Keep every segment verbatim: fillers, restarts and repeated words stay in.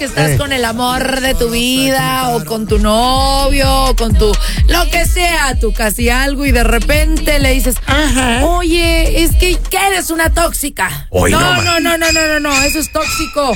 Estás eh. con el amor de tu vida o con tu novio o con tu lo que sea, tu casi algo y de repente le dices, ajá, oye, es que, que eres una tóxica. Oye, no, no, no, no, no, no, no, eso es tóxico.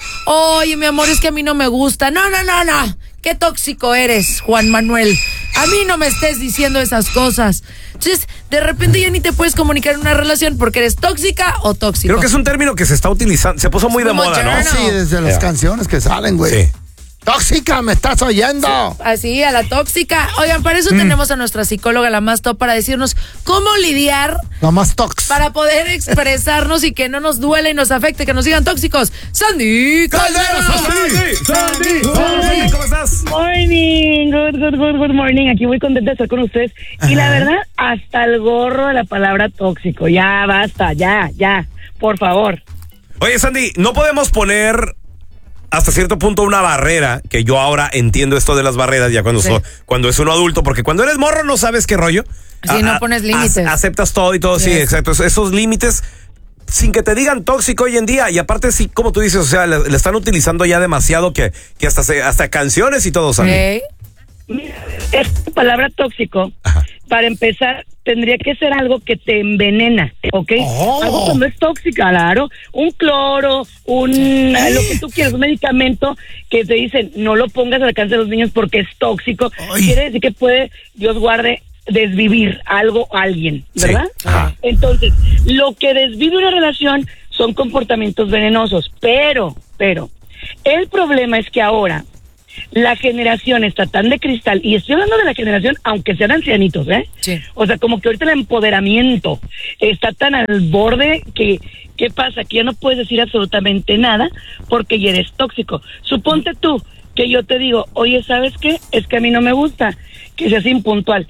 Oye, mi amor, es que a mí no me gusta. No, no, no, no. Qué tóxico eres, Juan Manuel. A mí no me estés diciendo esas cosas. Entonces, de repente ya ni te puedes comunicar en una relación porque eres tóxica o tóxico. Creo que es un término que se está utilizando, se puso muy de moda, ¿no? Sí, desde las yeah. canciones que salen, güey. Sí. Tóxica, ¿me estás oyendo? Sí, así, a la tóxica. Oigan, para eso mm. tenemos a nuestra psicóloga, la más top, para decirnos cómo lidiar. La más tóxica. Para poder expresarnos y que no nos duele y nos afecte, que nos digan tóxicos. Sandy Caldera. Sandy, Sandy, Sandy, ¿cómo estás? Morning, good, good, good, good morning. Aquí muy contenta de estar con ustedes. Ajá. Y la verdad, hasta el gorro de la palabra tóxico. Ya, basta, ya, ya, por favor. Oye, Sandy, no podemos poner hasta cierto punto una barrera, que yo ahora entiendo esto de las barreras ya cuando, sí. so, cuando es uno adulto, porque cuando eres morro no sabes qué rollo. Sí, a, no pones límites. A, aceptas todo y todo, sí, sí exacto. Esos límites, sin que te digan tóxico hoy en día, y aparte sí, como tú dices, o sea, le, le están utilizando ya demasiado que, que hasta, se, hasta canciones y todo, ¿sabes? Mira, esta palabra tóxico, ajá, para empezar, tendría que ser algo que te envenena, ¿ok? Oh. Algo que no es tóxica, claro. Un cloro, un ¿Eh? lo que tú quieras, un medicamento que te dicen no lo pongas al alcance de los niños porque es tóxico. Ay. Quiere decir que puede, Dios guarde, desvivir algo a alguien, ¿verdad? Sí. Entonces, lo que desvive una relación son comportamientos venenosos, pero, pero, el problema es que ahora la generación está tan de cristal, y estoy hablando de la generación, aunque sean ancianitos, ¿eh? Sí. O sea, como que ahorita el empoderamiento está tan al borde que, ¿qué pasa? Que ya no puedes decir absolutamente nada porque ya eres tóxico. Suponte tú que yo te digo, oye, ¿sabes qué? Es que a mí no me gusta que seas impuntual.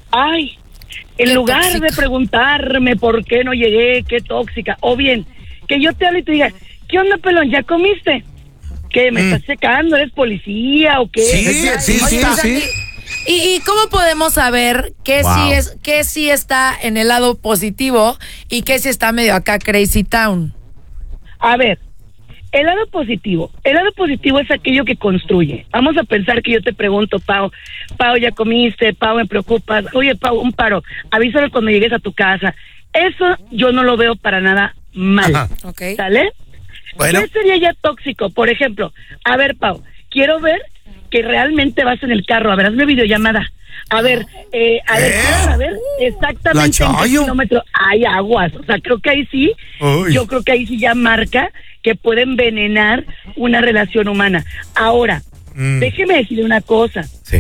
Ay, en lugar tóxica. de preguntarme por qué no llegué, qué tóxica, o bien, que yo te hable y te diga, ¿qué onda, pelón? ¿Ya comiste? ¿Qué? ¿Me mm. estás secando? ¿Eres policía o qué? Sí, sí, sí, sí, sí. ¿Y, ¿Y cómo podemos saber qué wow. sí es, qué sí está en el lado positivo y qué sí está medio acá crazy town? A ver, el lado positivo, el lado positivo es aquello que construye. Vamos a pensar que yo te pregunto, Pau, Pau, ¿ya comiste? Pau, me preocupas. Oye, Pau, un paro, avísame cuando llegues a tu casa. Eso yo no lo veo para nada mal. Ajá. Okay. ¿Sale? Bueno. ¿Qué sería ya tóxico? Por ejemplo, a ver, Pau, quiero ver que realmente vas en el carro. A ver, hazme videollamada. A ver, eh, a ver, ¿Eh? a ver exactamente en qué kilómetro hay aguas. O sea, creo que ahí sí, Uy. yo creo que ahí sí ya marca que puede envenenar una relación humana. Ahora, mm. déjeme decirle una cosa. Sí.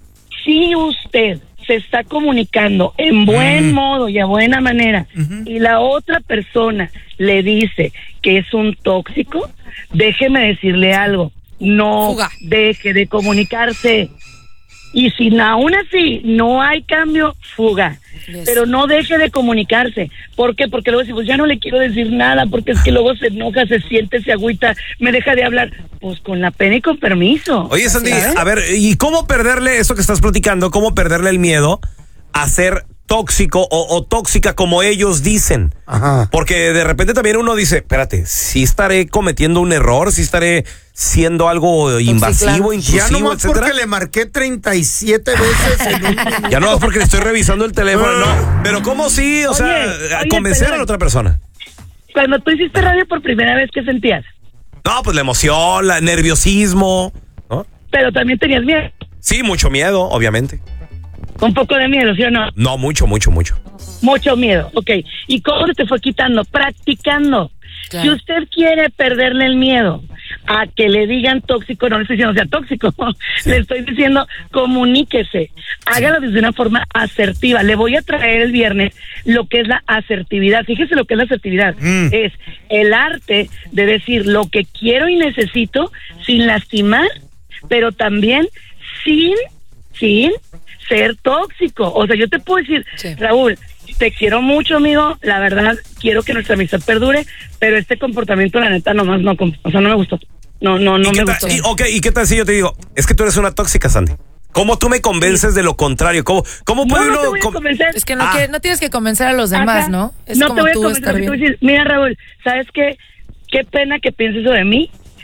Si usted se está comunicando en buen mm. modo y a buena manera, uh-huh. y la otra persona le dice que es un tóxico, déjeme decirle algo, no Fuga. deje de comunicarse. Y si aún así no hay cambio, fuga. Yes. Pero no deje de comunicarse. ¿Por qué? Porque luego decimos, pues ya no le quiero decir nada, porque es que luego se enoja, se siente, se agüita, me deja de hablar. Pues con la pena y con permiso. Oye, Sandy, ¿sabes? A ver, ¿y cómo perderle eso que estás platicando? ¿Cómo perderle el miedo a ser tóxico o, o tóxica como ellos dicen? Ajá. Porque de repente también uno dice, espérate, sí estaré cometiendo un error, sí estaré siendo algo invasivo, inclusivo, ya no más etcétera. Porque le marqué treinta y siete veces en un... Ya no más porque le estoy revisando el teléfono, no. Pero ¿cómo sí? O oye, sea, oye, convencer pero, a la otra persona. Cuando tú hiciste radio por primera vez, ¿qué sentías? No, pues la emoción, el nerviosismo, ¿no? Pero también tenías miedo. Sí, mucho miedo, obviamente. Un poco de miedo, ¿sí o no? No, mucho, mucho, mucho. Mucho miedo, ok. ¿Y cómo se te fue quitando? Practicando. Claro. Si usted quiere perderle el miedo a que le digan tóxico, no le estoy diciendo sea tóxico, sí. le estoy diciendo comuníquese, hágalo desde una forma asertiva. Le voy a traer el viernes lo que es la asertividad. Fíjese lo que es la asertividad. Mm. Es el arte de decir lo que quiero y necesito sin lastimar, pero también sin, sin ser tóxico. O sea, yo te puedo decir, sí. Raúl, te quiero mucho, amigo, la verdad, quiero que nuestra amistad perdure, pero este comportamiento, la neta, nomás no, o sea, no me gustó. No, no, no me gustó. Y, ok, ¿y qué tal si yo te digo, es que tú eres una tóxica, Sandy? ¿Cómo tú me convences sí. de lo contrario? ¿Cómo, cómo puede no, uno...? No, te voy a convencer. Es que no, ah. que no tienes que convencer a los demás, Ajá. ¿no? Es no como te voy tú a convencer, estar bien. Decir, mira, Raúl, ¿sabes qué? Qué pena que pienses eso de mí.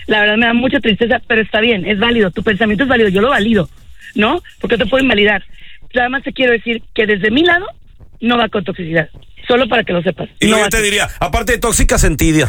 la verdad me da mucha tristeza, pero está bien, es válido, tu pensamiento es válido, yo lo valido, ¿no? Porque te puedo invalidar. Nada más te quiero decir que desde mi lado no va con toxicidad. Solo para que lo sepas. Y no yo te diría, aparte de tóxica, sentida.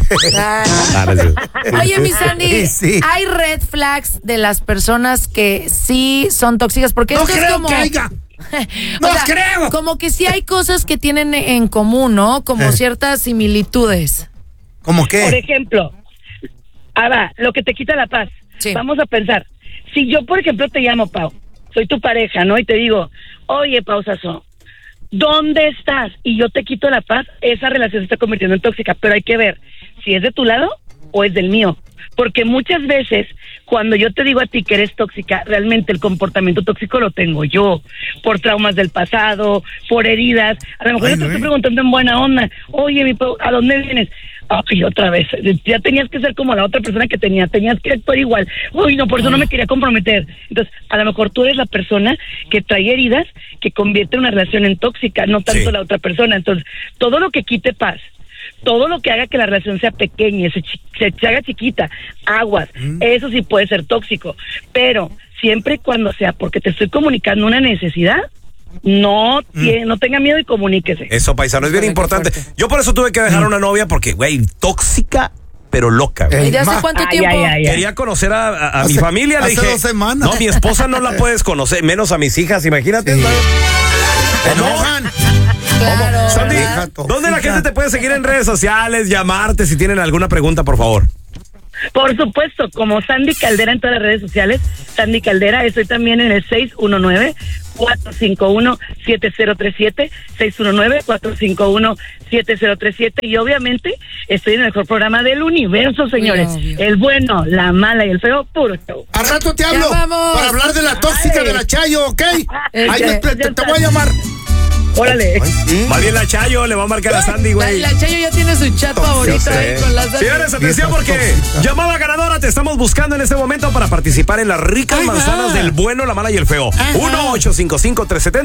Oye, mi Sandy, Sí. ¿hay red flags de las personas que sí son tóxicas? Porque No esto creo es como... que haya. O ¡No sea, creo! Como que sí hay cosas que tienen en común, ¿no? Como Eh. ciertas similitudes. ¿Cómo Por qué? ejemplo, ahora, lo que te quita la paz. Sí. Vamos a pensar, si yo, por ejemplo, te llamo, Pau, soy tu pareja, ¿no? Y te digo, oye, Pau Sazón, ¿dónde estás? Y yo te quito la paz, esa relación se está convirtiendo en tóxica, pero hay que ver si es de tu lado o es del mío. Porque muchas veces, cuando yo te digo a ti que eres tóxica, realmente el comportamiento tóxico lo tengo yo, por traumas del pasado, por heridas. A lo mejor Ay, yo te no, estoy eh. preguntando en buena onda, oye, mi Pau, ¿a dónde vienes? Ay, otra vez, ya tenías que ser como la otra persona que tenía, tenías que actuar igual. Uy, no, por eso no me quería comprometer. Entonces, a lo mejor tú eres la persona que trae heridas, que convierte una relación en tóxica, no tanto Sí. la otra persona. Entonces, todo lo que quite paz, todo lo que haga que la relación sea pequeña, se, chi- se, se haga chiquita, aguas, Mm. eso sí puede ser tóxico. Pero siempre y cuando sea porque te estoy comunicando una necesidad, no, Mm. tie- no tenga miedo y comuníquese. Eso, paisano, es bien Híjole, qué importante. fuerte. Yo por eso tuve que dejar a una novia porque, güey, tóxica, pero loca, güey. Eh, ¿Y de hace ma- cuánto Ay, tiempo? ay, ay, ay. Quería conocer a, a- a mi Hace- familia, le hace dije. dos semanas. No, mi esposa no la puedes conocer, menos a mis hijas, imagínate. Sí. ¿sabes? ¿Te enojan? Claro. Sandy, Hija ¿dónde la tóxica. gente te puede seguir en redes sociales, llamarte si tienen alguna pregunta, por favor? Por supuesto, como Sandy Caldera en todas las redes sociales, Sandy Caldera, estoy también en el seis uno nueve, cuatro cinco uno, siete cero tres siete, seis uno nueve, cuatro cinco uno, siete cero tres siete, y obviamente estoy en el mejor programa del universo, señores, Obvio. el bueno, la mala y el feo, puro show. Al rato te hablo Ya vamos. para hablar de la tóxica Ay. de la Chayo, ¿ok? Ahí ya me- te, te- te voy a llamar. Órale. Ay, sí. Más bien la Chayo le va a marcar a Sandy, La, güey. la Chayo ya tiene su chat favorito sé. ahí con las Sandy. Señores, atención Vieja porque tóxica. llamada ganadora te estamos buscando en este momento para participar en las ricas Ajá. manzanas del bueno, la mala y el feo. Ajá. uno ocho cinco cinco tres siete